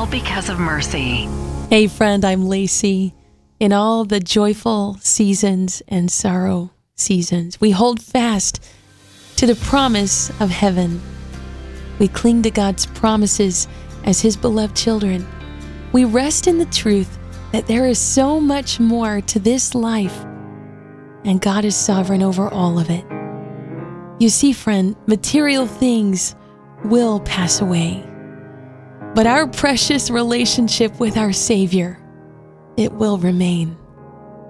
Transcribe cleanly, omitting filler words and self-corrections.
all because of mercy. Hey friend, I'm Lacey. In all the joyful seasons and sorrow seasons, we hold fast to the promise of heaven. We cling to God's promises as His beloved children. We rest in the truth that there is so much more to this life, and God is sovereign over all of it. You see, friend, material things will pass away, but our precious relationship with our Savior, it will remain.